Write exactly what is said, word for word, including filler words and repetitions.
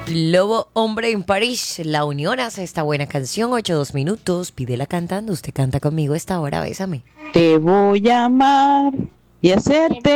Lobo Hombre en París, La Unión hace esta buena canción, ocho dos minutos, pídela cantando, usted canta conmigo esta hora, bésame. Te voy a amar y hacerte